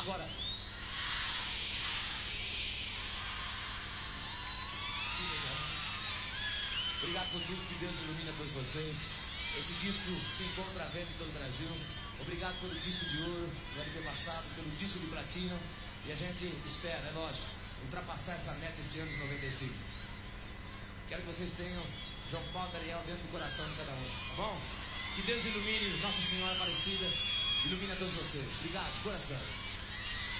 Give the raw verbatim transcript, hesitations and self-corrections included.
Agora. Que legal. Obrigado por tudo, que Deus ilumine a todos vocês. Esse disco se encontra à venda em todo o Brasil. Obrigado pelo disco de ouro, no L P passado, pelo disco de platino. E a gente espera, é lógico, ultrapassar essa meta esse ano de noventa e cinco. Quero que vocês tenham João Paulo e Ariel dentro do coração de cada um, tá bom? Que Deus ilumine Nossa Senhora Aparecida, ilumine a todos vocês. Obrigado, de coração.